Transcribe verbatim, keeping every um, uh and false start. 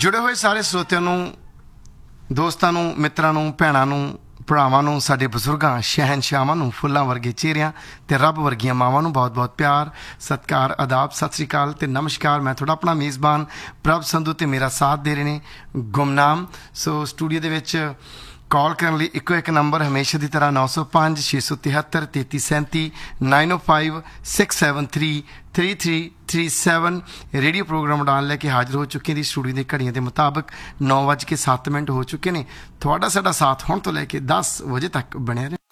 जुड़े हुए सारे श्रोतिਆਂ ਨੂੰ, ਦੋਸਤਾਂ ਨੂੰ, ਮਿੱਤਰਾਂ ਨੂੰ, ਭੈਣਾਂ ਨੂੰ, ਭਰਾਵਾਂ ਨੂੰ, ਸਾਡੇ ਬਜ਼ੁਰਗਾਂ, ਸ਼ਹਿਨਸ਼ਾਹਾਂ ਨੂੰ, ਫੁੱਲਾਂ ਵਰਗੇ ਚਿਹਰਿਆਂ ਤੇ ਰੱਬ ਵਰਗੀਆਂ ਮਾਵਾਂ ਨੂੰ ਬਹੁਤ ਬਹੁਤ ਪਿਆਰ, ਸਤਿਕਾਰ, ਆਦਾਬ, ਸਤਿ ਸ੍ਰੀ ਅਕਾਲ ਤੇ ਨਮਸਕਾਰ। ਮੈਂ ਤੁਹਾਡਾ ਆਪਣਾ ਮੇਜ਼ਬਾਨ ਪ੍ਰਭ ਸੰਧੂ ਤੇ ਮੇਰਾ ਸਾਥ ਦੇ ਰਹੇ ਨੇ ਗੁਮਨਾਮ। ਸੋ ਸਟੂਡੀਓ ਦੇ ਵਿੱਚ ਕਾਲ ਕਰਨ ਲਈ ਇੱਕੋ ਇੱਕ ਨੰਬਰ ਹਮੇਸ਼ਾ ਦੀ ਤਰ੍ਹਾਂ ਨੌ ਸੌ ਪੰਜ ਛੇ ਸੌ ਤਿਹੱਤਰ ਤੇਤੀ ਸੈਂਤੀ ਨਾਈਨ ਓ five six seven three three three three seven. Radio programme ਉਡਾਨ ਲੈ ਕੇ ਹਾਜ਼ਰ ਹੋ ਚੁੱਕੇ ਦੀ ਸਟੂਡੀਓ ਦੇ ਘੜੀਆਂ ਦੇ ਮੁਤਾਬਕ ਨੌ ਵੱਜ ਕੇ ਸੱਤ ਮਿੰਟ ਹੋ ਚੁੱਕੇ ਨੇ। ਤੁਹਾਡਾ ਸਾਡਾ ਸਾਥ ਹੁਣ ਤੋਂ ਲੈ ਕੇ ਦਸ ਵਜੇ ਤੱਕ ਬਣਿਆ ਰਹੇ।